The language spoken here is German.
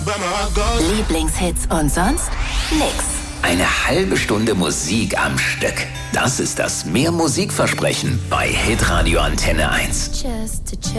Lieblingshits und sonst nix. Eine halbe Stunde Musik am Stück. Das ist das Mehr Musikversprechen bei Hitradio Antenne 1. Just to check.